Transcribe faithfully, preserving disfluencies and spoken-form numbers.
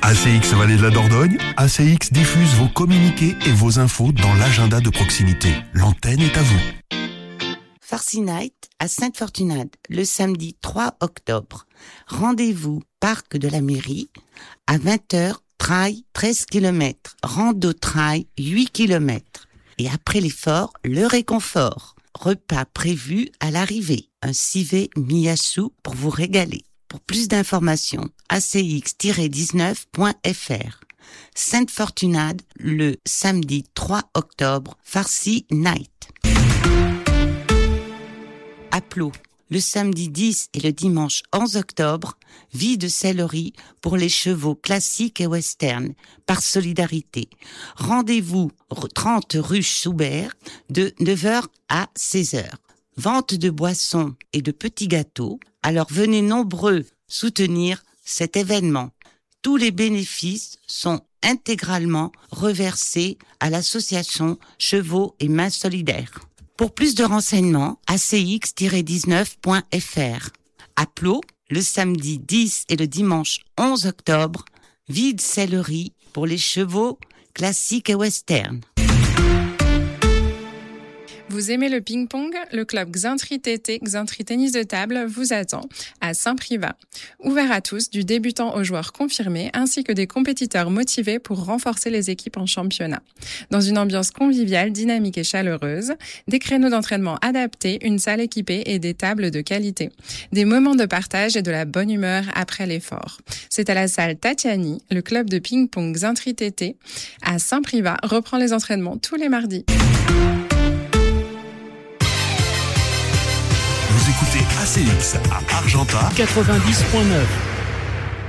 A C X Vallée de la Dordogne, A C X diffuse vos communiqués et vos infos dans l'agenda de proximité. L'antenne est à vous. Farcy Night à Sainte-Fortunade, le samedi trois octobre. Rendez-vous parc de la mairie à vingt heures, trail treize kilomètres, rando trail huit kilomètres. Et après l'effort, le réconfort. Repas prévu à l'arrivée. Un civet mis à sous pour vous régaler. Pour plus d'informations, a c x tiret dix-neuf point f r. Sainte-Fortunade, le samedi trois octobre, Farcy Night. Applot, le samedi dix et le dimanche onze octobre, vie de sellerie pour les chevaux classiques et western, par solidarité. Rendez-vous trente rue Schubert de neuf heures à seize heures. Vente de boissons et de petits gâteaux, alors venez nombreux soutenir cet événement. Tous les bénéfices sont intégralement reversés à l'association Chevaux et Mains Solidaires. Pour plus de renseignements, a c x tiret dix-neuf point f r. Applot, le samedi dix et le dimanche onze octobre, vide sellerie pour les chevaux classiques et western. Vous aimez le ping-pong? Le club Xintri T T, Xintri Tennis de Table, vous attend à Saint-Privat. Ouvert à tous, du débutant aux joueurs confirmés, ainsi que des compétiteurs motivés pour renforcer les équipes en championnat. Dans une ambiance conviviale, dynamique et chaleureuse, des créneaux d'entraînement adaptés, une salle équipée et des tables de qualité. Des moments de partage et de la bonne humeur après l'effort. C'est à la salle Tatiani, le club de ping-pong Xintri T T, à Saint-Privat, reprend les entraînements tous les mardis. Vous écoutez A C X à Argentat quatre-vingt-dix point neuf.